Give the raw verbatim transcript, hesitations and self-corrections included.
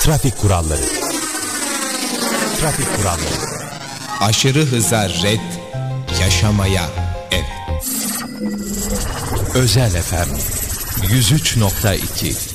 Trafik kuralları. Trafik kuralları. Aşırı hıza red, yaşamaya evet. Özel F M yüz üç nokta iki